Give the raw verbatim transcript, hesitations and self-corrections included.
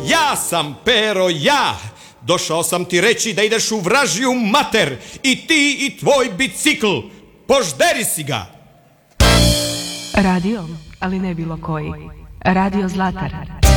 ja sam Pero, ja. Došao sam ti reći da ideš u vražju mater. I ti i tvoj bicikl. Požderi si ga. Radio, ali ne bilo koji. Radio Zlatar.